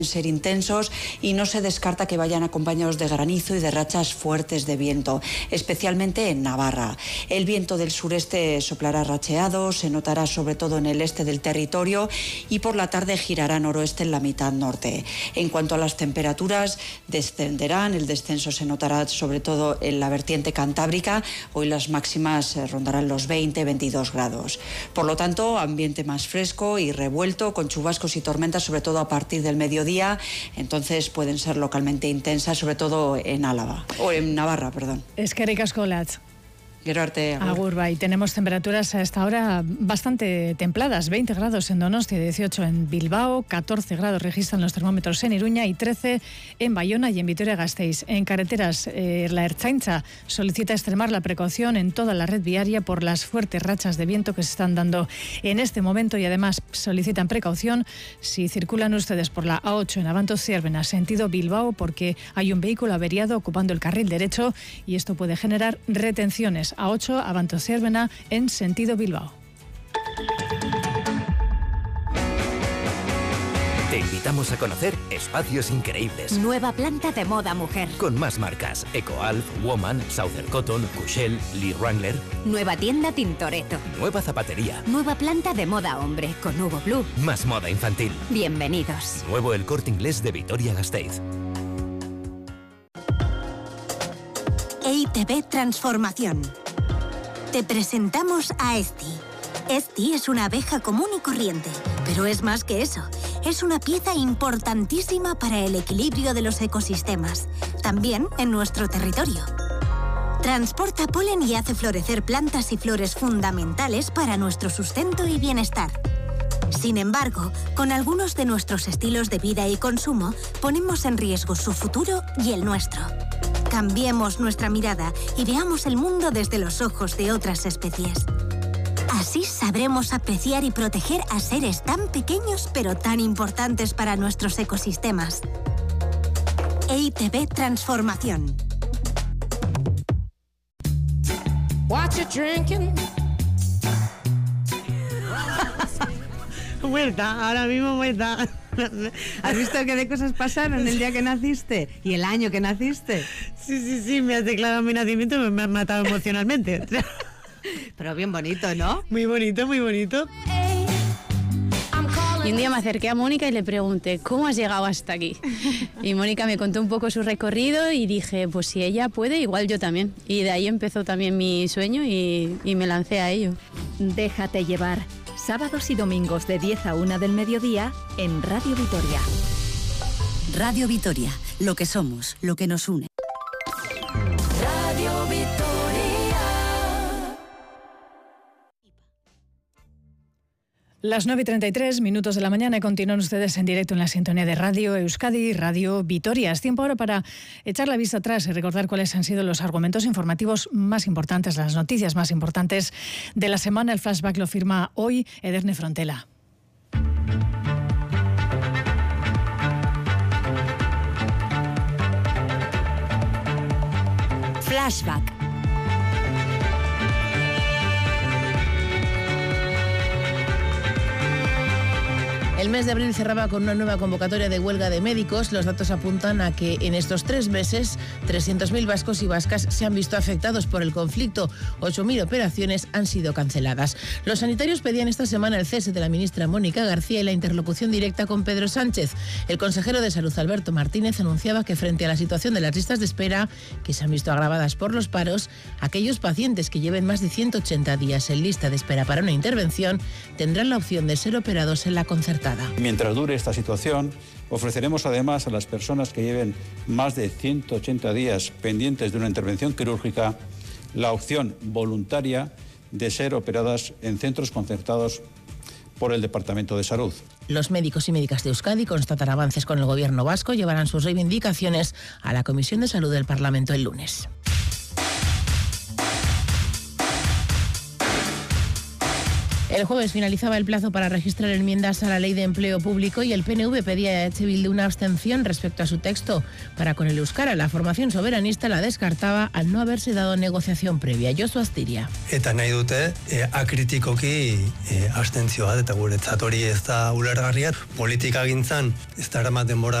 ser intensos y no se descarta que vayan acompañados de granizo y de rachas fuertes de viento, especialmente en Navarra. El viento del sureste soplará racheado, se notará sobre todo en el este del territorio y por la tarde girará noroeste en la mitad norte. En cuanto a las temperaturas, descenderán, el descenso se notará sobre todo en la vertiente cantábrica, hoy las máximas rondarán los 20-22 grados. Por lo tanto, ambiente más fresco y revuelto, con chubascos y tormentas, sobre todo a partir del mediodía. Entonces pueden ser localmente intensas, sobre todo en Álava, o en Navarra, perdón. Eskerrik asko, Latz. Quiero arte. Agur, bai. Tenemos temperaturas a esta hora bastante templadas. 20 grados en Donostia, 18 en Bilbao, 14 grados registran los termómetros en Iruña y 13 en Bayona y en Vitoria-Gasteiz. En carreteras, la Ertzaintza solicita extremar la precaución en toda la red viaria por las fuertes rachas de viento que se están dando en este momento y además solicitan precaución si circulan ustedes por la A8 en Abanto-Ziérbena, sentido Bilbao, porque hay un vehículo averiado ocupando el carril derecho y esto puede generar retenciones. A8, Abanto-Ziérbena, en sentido Bilbao. Te invitamos a conocer espacios increíbles. Nueva planta de moda mujer. Con más marcas: EcoAlf, Woman, Southern Cotton, Cushell, Lee Wrangler. Nueva tienda Tintoretto. Nueva zapatería. Nueva planta de moda hombre con Hugo Blue. Más moda infantil. Bienvenidos. Nuevo El Corte Inglés de Vitoria-Gasteiz. EITB Transformación. Te presentamos a Esti. Esti es una abeja común y corriente, pero es más que eso. Es una pieza importantísima para el equilibrio de los ecosistemas, también en nuestro territorio. Transporta polen y hace florecer plantas y flores fundamentales para nuestro sustento y bienestar. Sin embargo, con algunos de nuestros estilos de vida y consumo, ponemos en riesgo su futuro y el nuestro. Cambiemos nuestra mirada y veamos el mundo desde los ojos de otras especies. Así sabremos apreciar y proteger a seres tan pequeños pero tan importantes para nuestros ecosistemas. EITB Transformación. What you drinking? Muerta, ahora mismo muerta. ¿Has visto qué de cosas pasaron el día que naciste? ¿Y el año que naciste? Sí, me has declarado mi nacimiento y me has matado emocionalmente. Pero bien bonito, ¿no? Muy bonito, muy bonito. Y un día me acerqué a Mónica y le pregunté, ¿cómo has llegado hasta aquí? Y Mónica me contó un poco su recorrido y dije, pues si ella puede, igual yo también. Y de ahí empezó también mi sueño y me lancé a ello. Déjate llevar. Sábados y domingos de 10 a 1 del mediodía en Radio Vitoria. Radio Vitoria, lo que somos, lo que nos une. Radio Vitoria. Las 9:33 de la mañana y continúan ustedes en directo en la sintonía de Radio Euskadi y Radio Vitoria. Es tiempo ahora para echar la vista atrás y recordar cuáles han sido los argumentos informativos más importantes, las noticias más importantes de la semana. El flashback lo firma hoy Ederne Frontela. Flashback. El mes de abril cerraba con una nueva convocatoria de huelga de médicos. Los datos apuntan a que en estos 3 meses 300.000 vascos y vascas se han visto afectados por el conflicto. 8.000 operaciones han sido canceladas. Los sanitarios pedían esta semana el cese de la ministra Mónica García y la interlocución directa con Pedro Sánchez. El consejero de Salud, Alberto Martínez, anunciaba que frente a la situación de las listas de espera, que se han visto agravadas por los paros, aquellos pacientes que lleven más de 180 días en lista de espera para una intervención tendrán la opción de ser operados en la concertada. Mientras dure esta situación, ofreceremos además a las personas que lleven más de 180 días pendientes de una intervención quirúrgica la opción voluntaria de ser operadas en centros concertados por el Departamento de Salud. Los médicos y médicas de Euskadi constatan avances con el Gobierno vasco, llevarán sus reivindicaciones a la Comisión de Salud del Parlamento el lunes. El jueves finalizaba el plazo para registrar enmiendas a la Ley de Empleo Público y el PNV pedía a EH Bildu una abstención respecto a su texto. Para con el euskara, la formación soberanista la descartaba al no haberse dado negociación previa. Josu Astiria. Eta nahi dute akritikoki abstentzioa, eta guretzat hori ez da ulergarria. Politikagintzan ez da eramat denbora